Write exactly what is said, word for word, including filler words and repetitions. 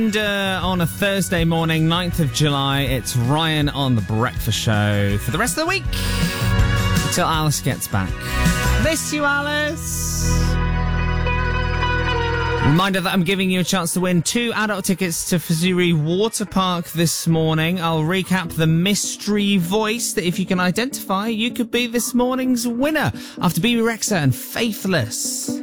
And uh, on a Thursday morning, ninth of July, it's Ryan on The Breakfast Show for the rest of the week until Alice gets back. Miss you, Alice. Reminder that I'm giving you a chance to win two adult tickets to Fazuri Water Park this morning. I'll recap the mystery voice that if you can identify, you could be this morning's winner after B B Rexa and Faithless.